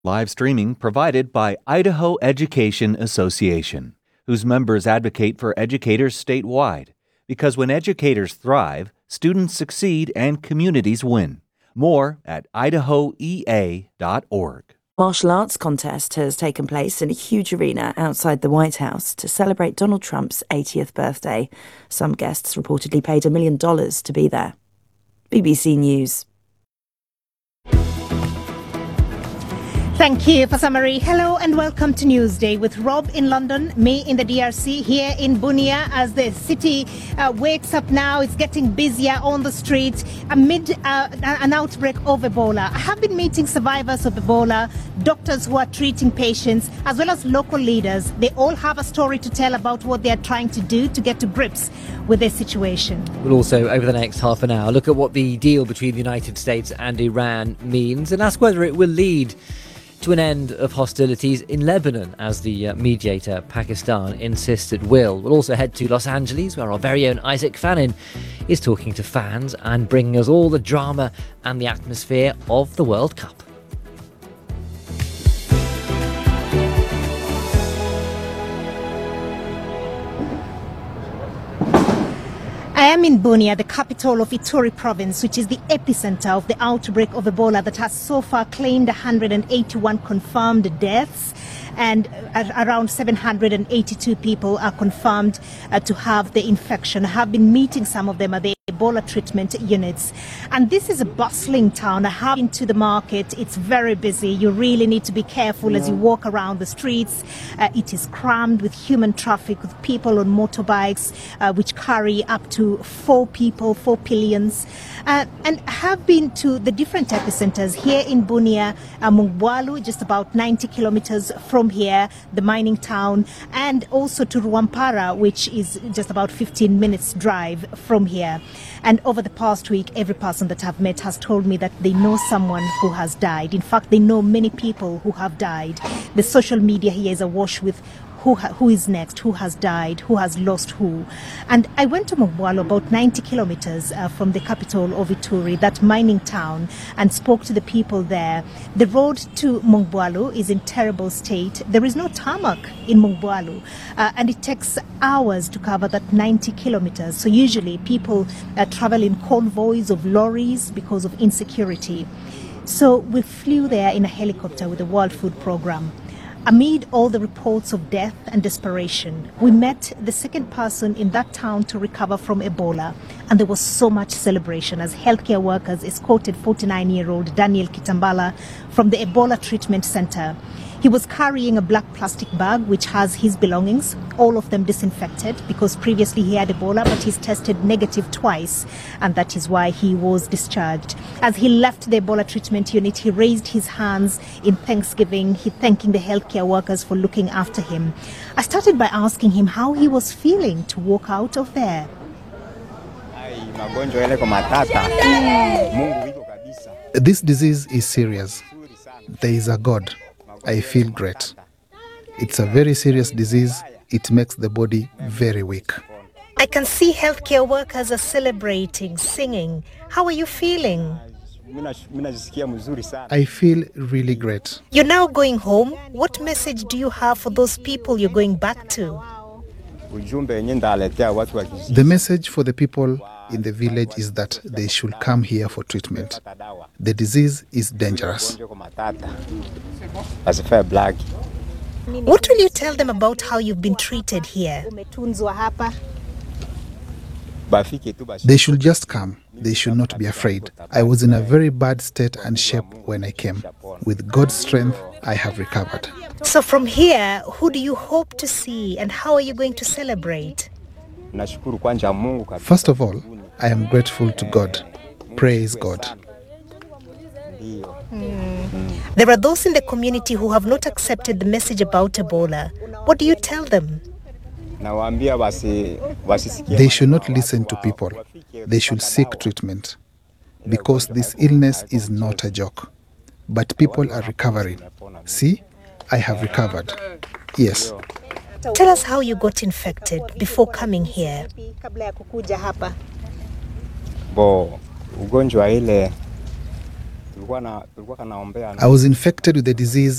Live streaming provided by Idaho Education Association, whose members advocate for educators statewide. Because when educators thrive, students succeed and communities win. More at idahoea.org. Martial arts contest has taken place in a huge arena outside the White House to celebrate Donald Trump's 80th birthday. Some guests reportedly paid $1 million to be there. BBC News. Thank you for summary. Hello and welcome to Newsday with Rob in London, me in the DRC, here in Bunia as the city wakes up now. It's getting busier on the streets amid an outbreak of Ebola. I have been meeting survivors of Ebola, doctors who are treating patients, as well as local leaders. They all have a story to tell about what they are trying to do to get to grips with their situation. We'll also, over the next half an hour, look at what the deal between the United States and Iran means and ask whether it will lead to an end of hostilities in Lebanon, as the mediator, Pakistan, insists it will. We'll also head to Los Angeles, where our very own Isaac Fannin is talking to fans and bringing us all the drama and the atmosphere of the World Cup. I am in Bunia, the capital of Ituri province, which is the epicenter of the outbreak of Ebola that has so far claimed 181 confirmed deaths, and around 782 people are confirmed to have the infection. I have been meeting some of them at the Ebola treatment units. And this is a bustling town. I have been to the market. It's very busy. You really need to be careful as you walk around the streets. It is crammed with human traffic, with people on motorbikes, which carry up to 4 pillions. And I have been to the different epicenters here in Bunia, Mongwalu, just about 90 kilometers from here, the mining town, and also to Rwampara, which is just about 15 minutes drive from here. And over the past week, every person that I've met has told me that they know someone who has died. In fact, they know many people who have died. The social media here is awash with who is next, who has died, who has lost who. And I went to Mongwalu, about 90 kilometers from the capital of Ituri, that mining town, and spoke to the people there. The road to Mongwalu is in terrible state. There is no tarmac in Mongwalu, and it takes hours to cover that 90 kilometers. So usually people travel in convoys of lorries because of insecurity. So we flew there in a helicopter with the World Food Programme. Amid all the reports of death and desperation, we met the second person in that town to recover from Ebola, and there was so much celebration as healthcare workers escorted 49-year-old Daniel Kitambala from the Ebola treatment center. He was carrying a black plastic bag which has his belongings, all of them disinfected because previously he had Ebola, but he's tested negative twice, and that is why he was discharged. As he left the Ebola treatment unit, he raised his hands in thanksgiving, thanking the healthcare workers for looking after him. I started by asking him how he was feeling to walk out of there. This disease is serious. There is a God. I feel great. It's a very serious disease. It makes the body very weak. I can see healthcare workers are celebrating, singing. How are you feeling? I feel really great. You're now going home. What message do you have for those people you're going back to? The message for the people in the village is that they should come here for treatment. The disease is dangerous. What will you tell them about how you've been treated here? They should just come. They should not be afraid. I was in a very bad state and shape when I came. With God's strength, I have recovered. So from here, who do you hope to see and how are you going to celebrate? First of all, I am grateful to God. Praise God. There are those in the community who have not accepted the message about Ebola. What do you tell them? They should not listen to people. They should seek treatment. Because this illness is not a joke. But people are recovering. See, I have recovered. Yes. Tell us how you got infected before coming here. I was infected with the disease